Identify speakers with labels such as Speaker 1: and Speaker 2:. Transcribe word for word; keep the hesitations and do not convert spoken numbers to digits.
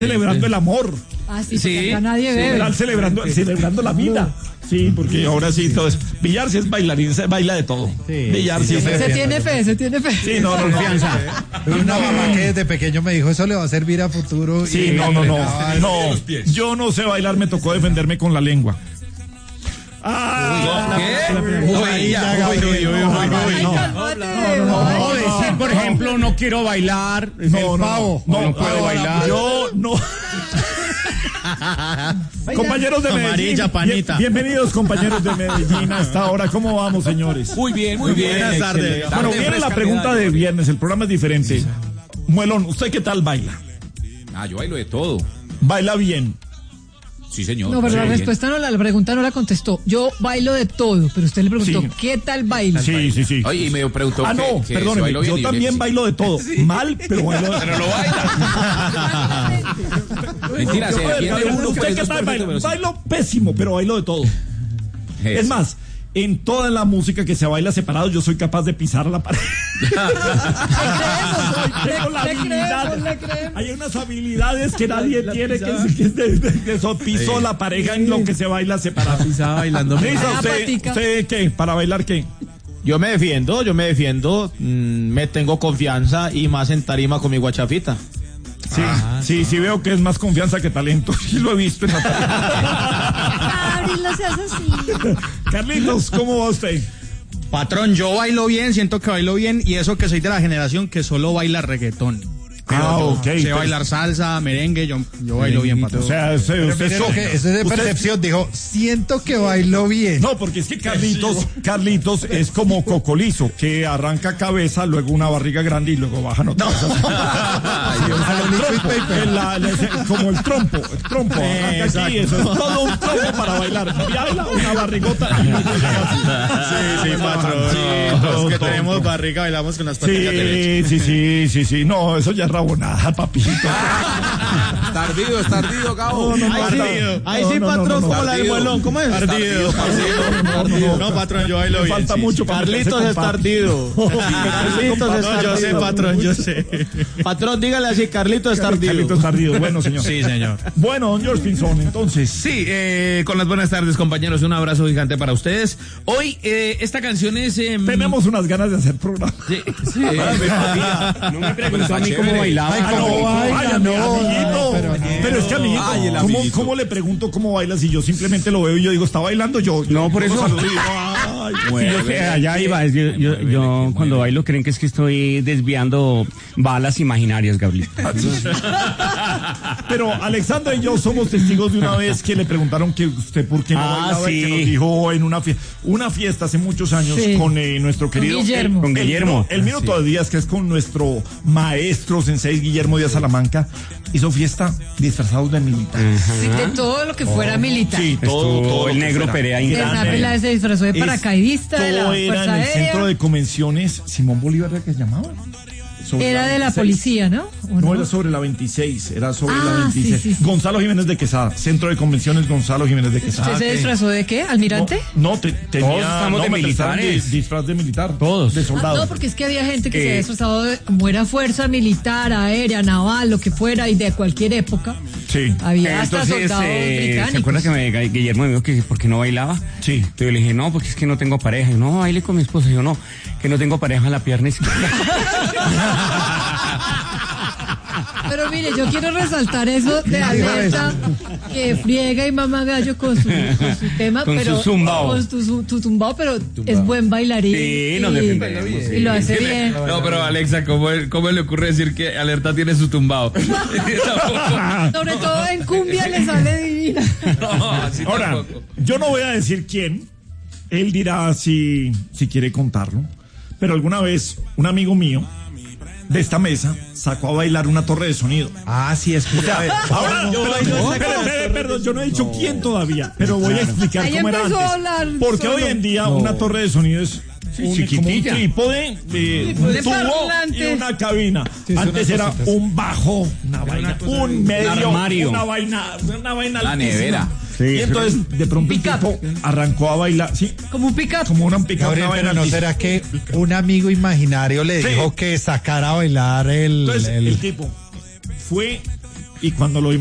Speaker 1: Celebrando el amor.
Speaker 2: Ah, sí, sí, acá nadie ve.
Speaker 1: Sí, celebrando, celebrando la vida. Sí, porque ahora sí todo es. Villar sí es bailarín, se baila de todo. Sí, Villar sí,
Speaker 2: sí
Speaker 1: se,
Speaker 2: se tiene fe, se tiene fe.
Speaker 1: Sí, no, no, confianza.
Speaker 3: No, una mamá que desde pequeño me dijo, eso le va a servir a futuro.
Speaker 1: Sí, y no, no, no. No, yo no sé bailar, me tocó defenderme con la lengua.
Speaker 4: Ah, ¿qué? Uy, ya, uy, uy, uy, uy,
Speaker 5: no. Decir, por ejemplo, no quiero bailar, es el pavo.
Speaker 1: No,
Speaker 5: no puedo bailar.
Speaker 1: Yo no. Compañeros de Medellín, bien, bienvenidos compañeros de Medellín a esta hora. ¿Cómo vamos, señores?
Speaker 4: Muy bien, muy bien.
Speaker 1: Buenas tardes. Bueno, viene la pregunta de viernes, el programa es diferente. Sí. Muelón, ¿usted qué tal baila?
Speaker 4: Ah, yo bailo de todo.
Speaker 1: ¿Baila bien?
Speaker 4: Sí, señor.
Speaker 2: No, pero
Speaker 4: sí,
Speaker 2: la respuesta no, la pregunta no la contestó. Yo bailo de todo, pero usted le preguntó, sí. ¿Qué tal baila?
Speaker 1: Sí, sí, sí.
Speaker 4: Oye, y me preguntó
Speaker 1: Ah, no,
Speaker 4: que,
Speaker 1: perdóneme,
Speaker 4: que
Speaker 1: yo
Speaker 4: bien,
Speaker 1: también
Speaker 4: sí.
Speaker 1: bailo de todo. Sí. Mal, pero bailo de todo.
Speaker 4: Pero lo baila. Mentira, se defiende uno.
Speaker 1: ¿Usted qué tal baila? Bailo pésimo, pero bailo de todo. Es más, en toda la música que se baila separado, yo soy capaz de pisar la pared. Tengo la habilidad. Hay unas habilidades que nadie tiene, que es, que es de, de, de eso. Piso sí. La pareja en lo que se baila separado.
Speaker 5: Pisaba bailando.
Speaker 1: ¿Usted, ¿Usted qué? ¿Para bailar qué?
Speaker 6: Yo me defiendo, yo me defiendo, mmm, me tengo confianza y más en tarima con mi guachafita.
Speaker 1: Sí, ah, sí, sí veo que es más confianza que talento. Sí lo he visto en la tarima.
Speaker 2: Gabriel, no seas así.
Speaker 1: Carlitos, ¿cómo va usted?
Speaker 5: Patrón, yo bailo bien, siento que bailo bien y eso que soy de la generación que solo baila reggaetón. Pero
Speaker 1: ah, ok.
Speaker 5: Sé
Speaker 1: Entonces,
Speaker 5: bailar salsa, merengue, yo, yo bailo bien, patrón.
Speaker 1: O sea, usted, usted
Speaker 3: so, que eso es de percepción, dijo, siento que bailo bien.
Speaker 1: No, porque es que Carlitos, Carlitos es como Cocolizo, que arranca cabeza, luego una barriga grande y luego baja otra no. Como el trompo, el trompo, arranca aquí, eso es todo un trompo para bailar. Baila una barrigota.
Speaker 5: Sí, sí, patrón. Sí, los que tenemos barriga bailamos con las paticas derechas.
Speaker 1: Sí, sí, sí, sí, no, eso ya es rabonada, papito.
Speaker 4: Está ardido, está ardido, cabo.
Speaker 6: No, no, ahí sí, ahí sí, patrón, como la del muelón. ¿Cómo es?
Speaker 5: Ardido. No, patrón, yo bailo bien.
Speaker 1: Falta mucho
Speaker 6: para Carlitos está ardido. Carlitos está ardido.
Speaker 5: Yo sé, patrón, yo sé.
Speaker 6: Patrón, dígale así, Carlitos está ardido.
Speaker 1: Carlitos está ardido, bueno, señor.
Speaker 5: Sí, señor.
Speaker 1: Bueno, don George Pinzón, entonces.
Speaker 7: Sí, eh, con las buenas tardes, compañeros. Un abrazo gigante para ustedes. Hoy, eh, esta canción es... Eh,
Speaker 1: Tenemos unas ganas de hacer programa.
Speaker 7: Sí, sí. No me preguntó a mí cómo bailaba.
Speaker 1: Ay, ¿cómo baila? No, amiguito. Pero, pero es que, amiguito,
Speaker 4: Ay,
Speaker 1: ¿cómo, ¿cómo le pregunto cómo baila si yo simplemente lo veo y yo digo, está bailando yo?
Speaker 5: No, por eso.
Speaker 1: Ay,
Speaker 5: bueno, yo sé, allá iba. Yo, yo, yo cuando bailo creen que es que estoy desviando balas imaginarias, Gabriel.
Speaker 1: Pero Alexandra y yo somos testigos de una vez que le preguntaron que usted por qué no
Speaker 5: ah,
Speaker 1: bailaba
Speaker 5: sí.
Speaker 1: y que nos dijo en una fiesta, una fiesta hace muchos años sí. con eh, nuestro querido
Speaker 2: con Guillermo.
Speaker 1: El,
Speaker 5: con Guillermo.
Speaker 1: El, el minuto de días que es con nuestro maestro sensei Guillermo Díaz Salamanca. Hizo fiesta disfrazados de militares.
Speaker 2: Sí, de todo lo que fuera oh, militar.
Speaker 1: Sí, todo,
Speaker 5: Estuvo
Speaker 1: todo
Speaker 5: el negro Perea
Speaker 2: Una pelada se disfrazó de paracaidista.
Speaker 1: Todo
Speaker 2: de la
Speaker 1: era en el
Speaker 2: aérea.
Speaker 1: centro de convenciones Simón Bolívar, ¿qué se llamaba?
Speaker 2: Sobre era de la policía, ¿no?
Speaker 1: No, no era sobre la veintiséis, era sobre
Speaker 2: ah,
Speaker 1: la veintiséis.
Speaker 2: Sí, sí, sí.
Speaker 1: Gonzalo Jiménez de Quesada, Centro de Convenciones Gonzalo Jiménez de Quesada.
Speaker 2: ¿Usted se disfrazó de qué? ¿Almirante?
Speaker 1: No, no te, tenía
Speaker 5: Todos estamos
Speaker 1: no,
Speaker 5: de militares.
Speaker 1: De, disfraz de militar.
Speaker 5: Todos.
Speaker 1: De soldado.
Speaker 2: Ah, no, porque es que había gente que
Speaker 5: ¿Qué?
Speaker 2: se había disfrazado de, como era fuerza militar, aérea, naval, lo que fuera, y de cualquier época.
Speaker 1: Sí.
Speaker 2: Había hasta
Speaker 5: Entonces,
Speaker 2: soldados
Speaker 5: eh,
Speaker 2: británicos.
Speaker 5: ¿se acuerda que me, Guillermo me dijo que por qué no bailaba?
Speaker 1: Sí.
Speaker 5: Entonces yo le dije, no, porque es que no tengo pareja. Y no, baile con mi esposa. Y yo, no, que no tengo pareja en la pierna izquierda.
Speaker 2: Pero mire, yo quiero resaltar eso de Alerta, que friega y mama gallo con su, con su tema,
Speaker 5: con
Speaker 2: pero
Speaker 5: su zumbao.
Speaker 2: con tu, su, tu zumbao, pero tumbao. Es buen bailarín.
Speaker 5: Sí, nos defendemos.
Speaker 2: Y,
Speaker 5: sí.
Speaker 2: y lo hace bien.
Speaker 7: No, pero Alexa, ¿cómo, ¿cómo le ocurre decir que Alerta tiene su tumbao?
Speaker 2: Sobre todo en cumbia le sale divina.
Speaker 7: No, así
Speaker 1: Ahora,
Speaker 7: tampoco.
Speaker 1: yo no voy a decir quién, él dirá si, si quiere contarlo, pero alguna vez un amigo mío de esta mesa sacó a bailar una torre de sonido.
Speaker 3: Ah, sí, es
Speaker 1: O sea, ahora,
Speaker 3: yo
Speaker 1: pero,
Speaker 3: bailo
Speaker 1: no,
Speaker 3: esa
Speaker 1: pero,
Speaker 3: cosa.
Speaker 1: pero, perdón, yo no he dicho no. quién todavía, pero voy a explicar
Speaker 2: Ahí
Speaker 1: cómo era
Speaker 2: empezó
Speaker 1: antes.
Speaker 2: a hablar
Speaker 1: Porque
Speaker 2: solo.
Speaker 1: hoy en día
Speaker 3: No.
Speaker 1: una torre de sonido es
Speaker 3: Sí,
Speaker 1: un,
Speaker 3: chiquitilla.
Speaker 1: como un trípode, eh, un
Speaker 2: de
Speaker 1: tubo
Speaker 2: parlante.
Speaker 1: y una cabina.
Speaker 3: Sí, son
Speaker 1: Antes
Speaker 3: unas
Speaker 1: era
Speaker 3: cositas.
Speaker 1: un bajo, una vaina, un medio,
Speaker 5: armario.
Speaker 1: una vaina, una vaina
Speaker 4: La
Speaker 1: altísima.
Speaker 4: nevera.
Speaker 5: Sí,
Speaker 1: y entonces de pronto el
Speaker 2: Pick-up.
Speaker 1: tipo arrancó a bailar, sí,
Speaker 2: Como un pick-up.
Speaker 1: como una pica,
Speaker 3: Gabriel,
Speaker 1: una vaina
Speaker 3: pero ¿no
Speaker 1: altísima.
Speaker 3: será que un amigo imaginario le
Speaker 1: Sí.
Speaker 3: dijo que sacara a bailar el...
Speaker 1: Entonces
Speaker 3: el-
Speaker 1: el tipo fue y cuando lo